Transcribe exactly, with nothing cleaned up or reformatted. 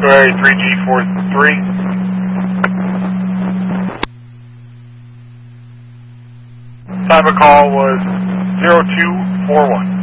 January three G four three. Time of call was zero two four one.